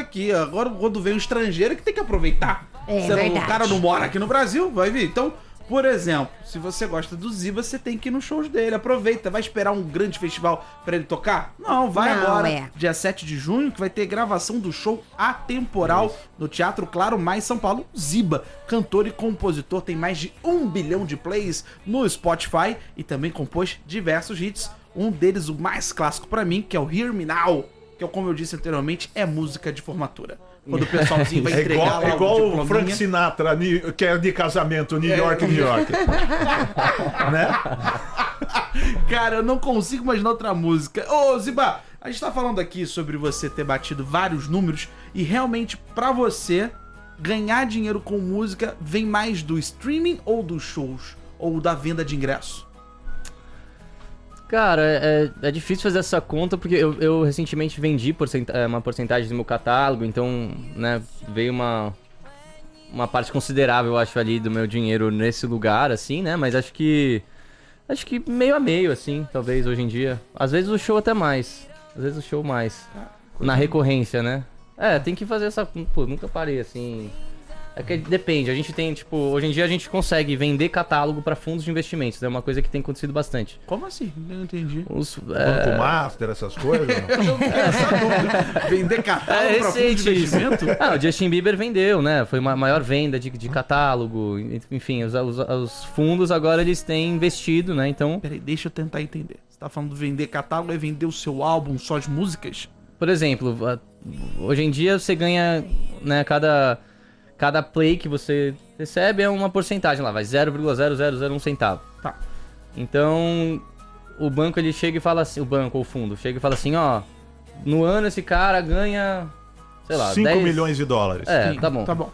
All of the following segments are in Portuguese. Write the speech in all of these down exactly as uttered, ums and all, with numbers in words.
aqui. Agora, quando vem um estrangeiro, que tem que aproveitar. É Se não- verdade. O cara não mora aqui no Brasil, vai vir. Então, por exemplo, se você gosta do Ziba, você tem que ir nos shows dele. Aproveita. Vai esperar um grande festival pra ele tocar? Não, vai Não, agora. é. Dia sete de junho, que vai ter gravação do show atemporal no Teatro Claro Mais São Paulo. Ziba, cantor e compositor, tem mais de um bilhão de plays no Spotify e também compôs diversos hits. Um deles, o mais clássico pra mim, que é o Hear Me Now, que, como eu disse anteriormente, é música de formatura. Quando o pessoalzinho vai É entregar igual, lá é igual o diplominha. Frank Sinatra, ni- que é de casamento, New York, New York. Né? Cara, eu não consigo imaginar outra música. Ô, Ziba, a gente tá falando aqui sobre você ter batido vários números e realmente, pra você, ganhar dinheiro com música vem mais do streaming ou dos shows? Ou da venda de ingresso? Cara, é, é difícil fazer essa conta porque eu, eu recentemente vendi porcenta- é, uma porcentagem do meu catálogo, então, né, veio uma, uma parte considerável, eu acho, ali do meu dinheiro nesse lugar, assim, né, mas acho que, acho que meio a meio, assim, talvez, hoje em dia. Às vezes o show até mais, às vezes o show mais, na recorrência, né. É, tem que fazer essa, pô, nunca parei, assim... É que depende, a gente tem, tipo, hoje em dia a gente consegue vender catálogo para fundos de investimentos, é uma coisa que tem acontecido bastante. Como assim? Não entendi. Os, Banco é, Master, essas coisas. não? Vender catálogo É pra fundo de recente isso. investimento? Ah, o Justin Bieber vendeu, né? Foi uma maior venda de, de catálogo, enfim, os, os, os fundos agora eles têm investido, né? Então, Peraí, deixa eu tentar entender. Você tá falando de vender catálogo e vender o seu álbum só de músicas? por exemplo, a- hoje em dia você ganha, né, cada... Cada play que você recebe é uma porcentagem lá, vai zero vírgula zero zero zero um centavo. Tá. Então, o banco ele chega e fala assim, o banco ou o fundo, chega e fala assim, ó, no ano esse cara ganha, sei lá, cinco dez milhões de dólares. É, Sim, tá bom. Tá bom.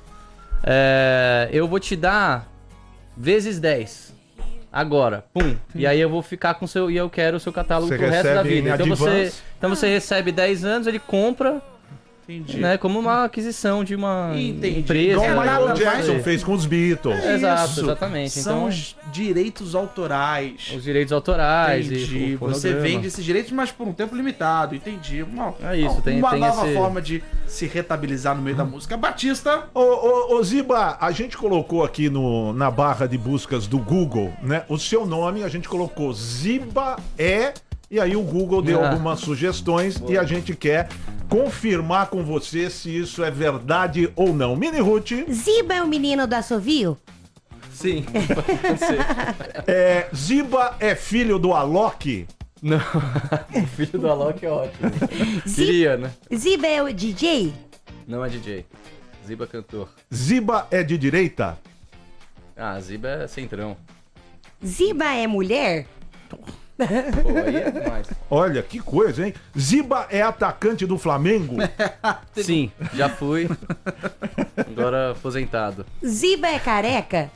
É, eu vou te dar vezes dez. Agora, pum. E aí eu vou ficar com o seu, e eu quero o seu catálogo Você pro resto da recebe vida. em Então você, advance. então você recebe dez anos, ele compra, Entendi. né, como uma aquisição de uma Entendi. empresa. Igual É, o Michael nada Jackson mais- fez com os Beatles. Exato, Isso. exatamente. São Então, os direitos autorais. os direitos autorais Entendi. e o Você fonograma. vende esses direitos, mas por um tempo limitado. Entendi. Uma, É isso, tem- uma tem nova esse- forma de se retabilizar no meio da música. Batista. Ô, ô, ô, Ziba, a gente colocou aqui no, na barra de buscas do Google, né? O seu nome, a gente colocou Ziba é... E aí o Google deu Ah. algumas sugestões e a gente quer confirmar com você se isso é verdade ou não. Mini Ruth, Ziba é o menino do assovio? Sim, pode ser. é, Ziba é filho do Alok? Não, o filho do Alok é ótimo. Zi- Queria, né? Ziba é o D J? Não é D J. Ziba é cantor. Ziba é de direita? Ah, Ziba é centrão. Ziba é mulher? Pô, aí é demais. Olha, que coisa, hein? Ziba é atacante do Flamengo? Sim, já fui. Agora aposentado. Ziba é careca?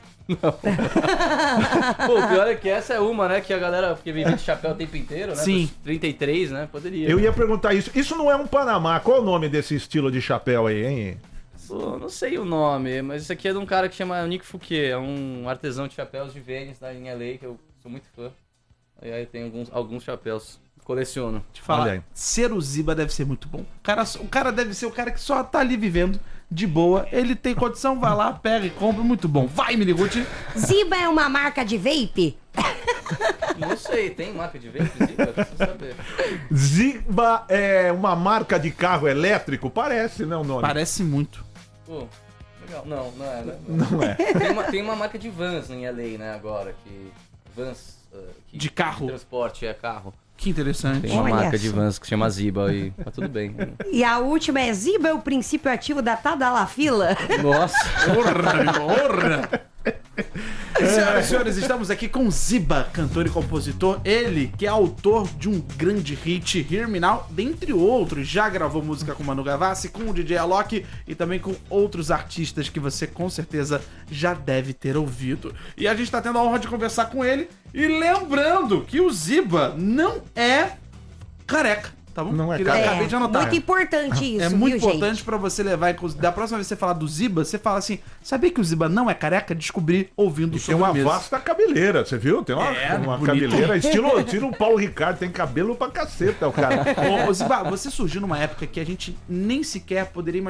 Pô, o pior é que essa é uma, né? Que a galera porque vive de chapéu o tempo inteiro, né? Sim. Dos trinta e três, né? Poderia. Eu ia perguntar isso. Isso não é um Panamá. Qual é o nome desse estilo de chapéu aí, hein? Pô, não sei o nome, mas isso aqui é de um cara que chama Nick Fouquet. É um artesão de chapéus de Vênice, da linha Lei, que eu sou muito fã. E aí tem alguns, alguns chapéus. Coleciono. Te falar, Olha aí. ser o Ziba deve ser muito bom. O cara, o cara deve ser o cara que só tá ali vivendo de boa. Ele tem condição, vai lá, pega e compra. Muito bom. Vai, Miniguti. Ziba é uma marca de vape? Não sei, tem marca de vape, Ziba? Preciso saber. Ziba é uma marca de carro elétrico? Parece, né, o nome? Parece muito. Pô, legal. Não, não é, né? Não é. Tem uma, tem uma marca de vans em L A, né, agora, que... Vans... uh, que- De carro? Transporte, é carro. Que interessante. Tem uma Olha marca de só. vans que chama Ziba e tá tudo bem. E a última é Ziba é o princípio ativo da Tadalafila? Nossa. Porra, porra. Senhoras e senhores, estamos aqui com Ziba, cantor e compositor. Ele que é autor de um grande hit, Hear Me Now, dentre outros. Já gravou música com Manu Gavassi, com o D J Alok e também com outros artistas que você com certeza já deve ter ouvido. E a gente tá tendo a honra de conversar com ele. E lembrando que o Ziba não é careca, tá bom? Não é Que eu careca. Acabei de anotar. Muito importante isso, É muito viu, importante gente? pra você levar, inclusive, da próxima vez que você falar do Ziba, você fala assim, sabia que o Ziba não é careca? Descobri ouvindo E tem uma Sobremesa. vasta cabeleira, você viu? Tem uma, É, uma bonito. cabeleira estilo, estilo Paulo Ricardo, tem cabelo pra caceta o cara. Ô, ô, Ziba, você surgiu numa época que a gente nem sequer poderia